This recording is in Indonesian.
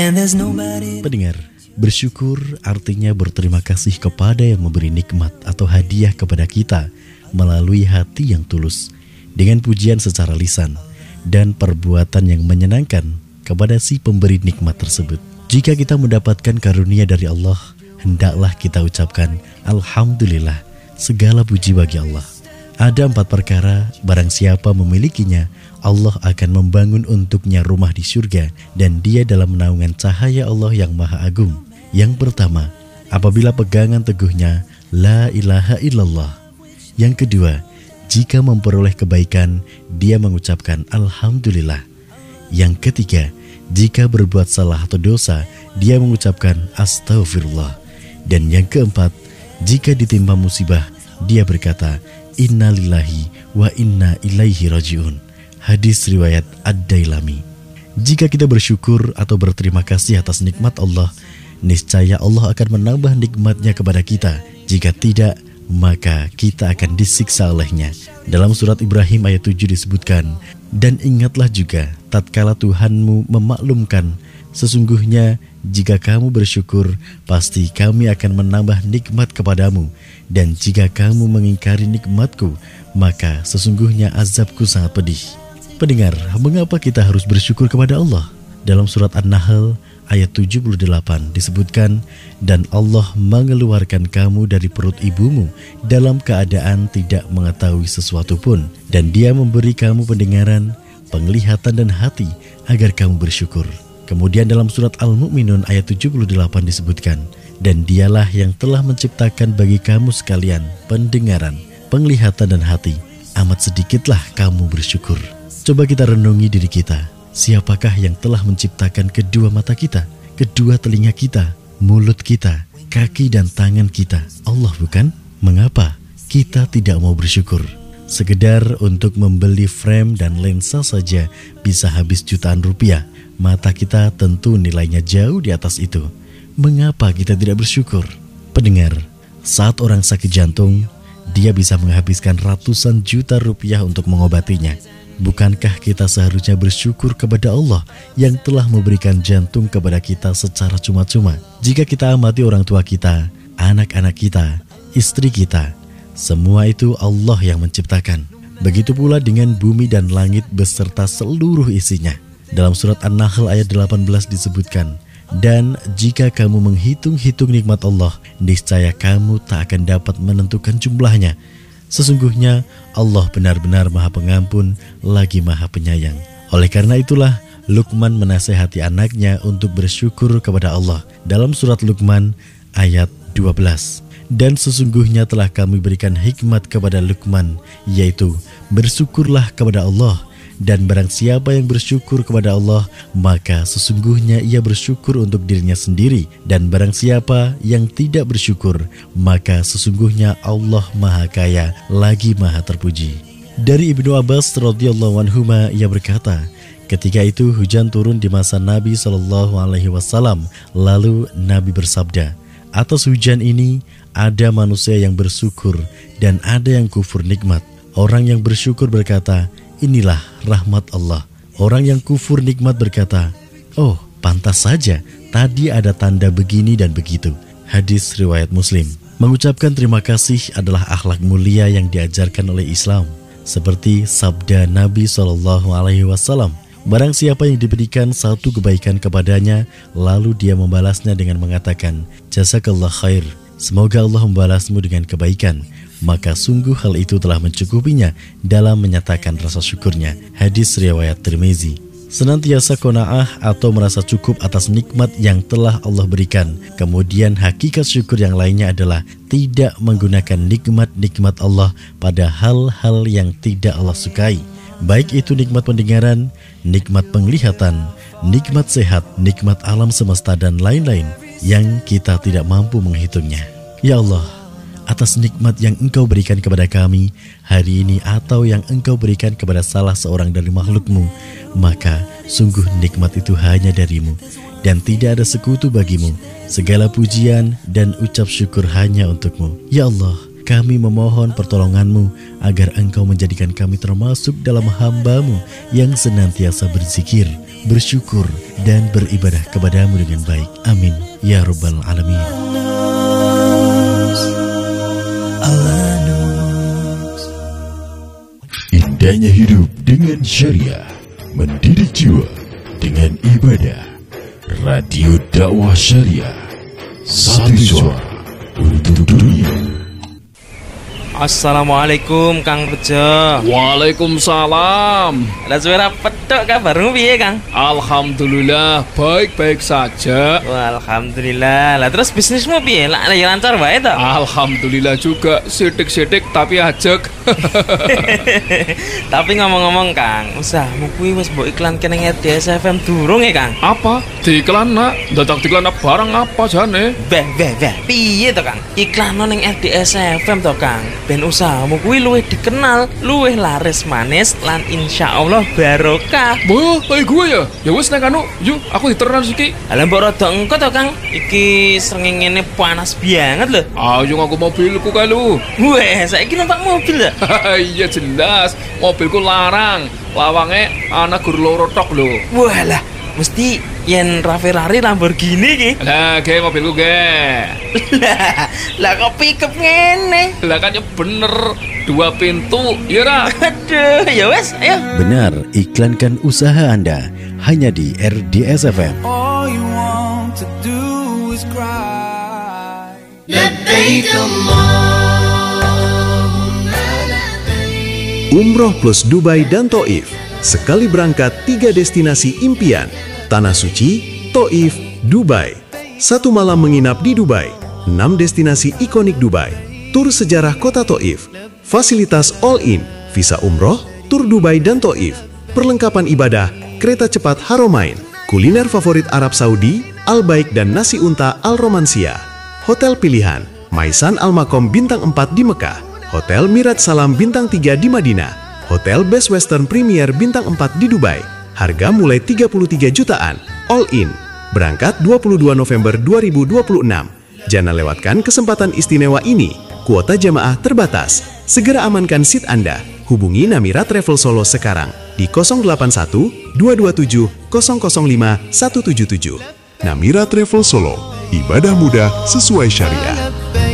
Pendengar, bersyukur artinya berterima kasih kepada yang memberi nikmat atau hadiah kepada kita melalui hati yang tulus, dengan pujian secara lisan dan perbuatan yang menyenangkan kepada si pemberi nikmat tersebut. Jika kita mendapatkan karunia dari Allah, hendaklah kita ucapkan Alhamdulillah, segala puji bagi Allah. Ada 4 perkara, barang siapa memilikinya, Allah akan membangun untuknya rumah di surga dan dia dalam naungan cahaya Allah yang Maha Agung. Yang pertama, apabila pegangan teguhnya La ilaha illallah. Yang kedua, jika memperoleh kebaikan, dia mengucapkan Alhamdulillah. Yang ketiga, jika berbuat salah atau dosa, dia mengucapkan Astaghfirullah. Dan yang keempat, jika ditimpa musibah, dia berkata Innalillahi wa inna ilaihi rajiun. Hadis riwayat Ad-Dailami. Jika kita bersyukur atau berterima kasih atas nikmat Allah, niscaya Allah akan menambah nikmatnya kepada kita. Jika tidak, maka kita akan disiksa olehnya. Dalam surat Ibrahim ayat 7 disebutkan, dan ingatlah juga tatkala Tuhanmu memaklumkan, sesungguhnya jika kamu bersyukur, pasti kami akan menambah nikmat kepadamu. Dan jika kamu mengingkari nikmatku, maka sesungguhnya azabku sangat pedih. Pendengar, mengapa kita harus bersyukur kepada Allah? Dalam surat An-Nahl ayat 78 disebutkan, dan Allah mengeluarkan kamu dari perut ibumu dalam keadaan tidak mengetahui sesuatu pun, dan Dia memberi kamu pendengaran, penglihatan dan hati agar kamu bersyukur. Kemudian dalam surat Al-Mu'minun ayat 78 disebutkan, dan Dialah yang telah menciptakan bagi kamu sekalian pendengaran, penglihatan dan hati. Amat sedikitlah kamu bersyukur. Coba kita renungi diri kita. Siapakah yang telah menciptakan kedua mata kita, kedua telinga kita, mulut kita, kaki dan tangan kita? Allah bukan? Mengapa kita tidak mau bersyukur? Sekedar untuk membeli frame dan lensa saja bisa habis jutaan rupiah. Mata kita tentu nilainya jauh di atas itu. Mengapa kita tidak bersyukur? Pendengar, saat orang sakit jantung, dia bisa menghabiskan ratusan juta rupiah untuk mengobatinya. Bukankah kita seharusnya bersyukur kepada Allah yang telah memberikan jantung kepada kita secara cuma-cuma? Jika kita amati orang tua kita, anak-anak kita, istri kita, semua itu Allah yang menciptakan. Begitu pula dengan bumi dan langit beserta seluruh isinya. Dalam surat An-Nahl ayat 18 disebutkan, dan jika kamu menghitung-hitung nikmat Allah, niscaya kamu tak akan dapat menentukan jumlahnya. Sesungguhnya Allah benar-benar Maha Pengampun lagi Maha Penyayang. Oleh karena itulah Luqman menasihati anaknya untuk bersyukur kepada Allah. Dalam surat Luqman ayat 12. Dan sesungguhnya telah kami berikan hikmat kepada Luqman, yaitu bersyukurlah kepada Allah. Dan barang siapa yang bersyukur kepada Allah, maka sesungguhnya ia bersyukur untuk dirinya sendiri. Dan barang siapa yang tidak bersyukur, maka sesungguhnya Allah Maha Kaya lagi Maha Terpuji. Dari Ibnu Abbas radhiyallahu anhuma, ia berkata, ketika itu hujan turun di masa Nabi SAW. Lalu Nabi bersabda, atas hujan ini ada manusia yang bersyukur dan ada yang kufur nikmat. Orang yang bersyukur berkata, inilah rahmat Allah. Orang yang kufur nikmat berkata, oh pantas saja tadi ada tanda begini dan begitu. Hadis riwayat Muslim. Mengucapkan terima kasih adalah akhlak mulia yang diajarkan oleh Islam. Seperti sabda Nabi SAW, barang siapa yang diberikan satu kebaikan kepadanya, lalu dia membalasnya dengan mengatakan, jazakallah khair, semoga Allah membalasmu dengan kebaikan, maka sungguh hal itu telah mencukupinya dalam menyatakan rasa syukurnya. Hadis riwayat Tirmizi. Senantiasa qanaah atau merasa cukup atas nikmat yang telah Allah berikan. Kemudian hakikat syukur yang lainnya adalah tidak menggunakan nikmat-nikmat Allah pada hal-hal yang tidak Allah sukai. Baik itu nikmat pendengaran, nikmat penglihatan, nikmat sehat, nikmat alam semesta dan lain-lain yang kita tidak mampu menghitungnya. Ya Allah, atas nikmat yang Engkau berikan kepada kami hari ini atau yang Engkau berikan kepada salah seorang dari makhluk-Mu, maka sungguh nikmat itu hanya dari-Mu dan tidak ada sekutu bagi-Mu. Segala pujian dan ucap syukur hanya untuk-Mu. Ya Allah, kami memohon pertolongan-Mu agar Engkau menjadikan kami termasuk dalam hamba-Mu yang senantiasa berzikir, bersyukur, dan beribadah kepada-Mu dengan baik. Amin. Ya Rabbal Alamin. Indahnya hidup dengan syariah, mendidik jiwa dengan ibadah. Radio Dakwah Syariah, satu suara untuk dunia. Assalamualaikum Kang Bejo. Waalaikumsalam. Lah suara petok kabarmu piye Kang? Alhamdulillah baik-baik saja. Wah, alhamdulillah. Lah terus bisnismu piye? Lah lancar wae to? Alhamdulillah juga, sidik-sidik tapi ajek. Tapi ngomong-ngomong Kang, usahamu kuwi wis mbok iklanke ning RDS FM durung ya Kang? Apa? Diiklan nak? Dadak diiklan barang apa jane? Beh, piye to Kang? Iklan ning RDS FM to Kang. Ben usahamu kuwi luwih dikenal, luwih laris manis lan insyaallah barokah. Wah, kayak gue ya? Ya wis nek anu, yuk aku diteran iki. Lah mbok rada engko to Kang. Iki srengenge panas banget lho. Ayo ngaku mobilku kae lu. Weh, saiki numpak mobil lho. Iya jelas, mobilku larang. Lawange ana gur loro tok lho. Walah, mesti yen Ferrari Lamborghini ki. Lah, ge mobilku ge. Lah kok pickup ngene? Lah kan ya bener, 2 pintu, ya ra? Aduh, ya wes, ayo. Benar, iklankan usaha Anda hanya di RDS FM. All you want to do is cry. Umroh plus Dubai dan Taif. Sekali berangkat 3 destinasi impian. Tanah Suci, Taif, Dubai. 1 malam menginap di Dubai. 6 destinasi ikonik Dubai. Tur sejarah kota Taif. Fasilitas all-in, visa umroh, tur Dubai dan Taif. Perlengkapan ibadah, kereta cepat Haramain. Kuliner favorit Arab Saudi, Al-Baik dan nasi unta Al-Romansia. Hotel pilihan, Maisan Al-Makom Bintang 4 di Mekah. Hotel Mirat Salam Bintang 3 di Madinah. Hotel Best Western Premier Bintang 4 di Dubai. Harga mulai 33 jutaan, all in. Berangkat 22 November 2026. Jangan lewatkan kesempatan istimewa ini. Kuota jamaah terbatas. Segera amankan seat Anda. Hubungi Namira Travel Solo sekarang di 081 227 005 177. Namira Travel Solo, ibadah mudah sesuai syariah.